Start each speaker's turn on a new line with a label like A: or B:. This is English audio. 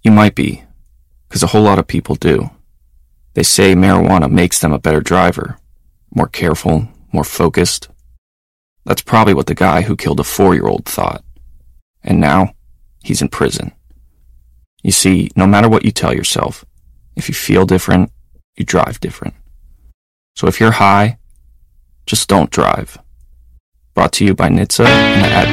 A: You might be, because a whole lot of people do. They say marijuana makes them a better driver, more careful, more focused. That's probably what the guy who killed a 4-year-old thought. And now, he's in prison. You see, no matter what you tell yourself, if you feel different, you drive different. So if you're high, just don't drive. Brought to you by NHTSA and the